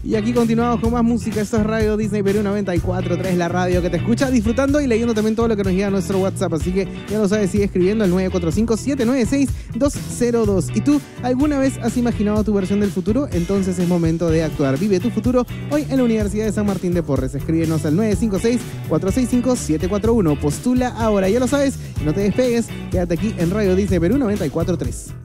Y aquí continuamos con más música. Esto es Radio Disney Perú 94.3, la radio que te escucha, disfrutando y leyendo también todo lo que nos llega a nuestro WhatsApp. Así que ya lo sabes, sigue escribiendo al 945-796-202. ¿Y tú alguna vez has imaginado tu versión del futuro? Entonces es momento de actuar. Vive tu futuro hoy en la Universidad de San Martín de Porres. Escríbenos al 956-465-741. Postula ahora, ya lo sabes, y no te despegues. Quédate aquí en Radio Disney Perú 94.3.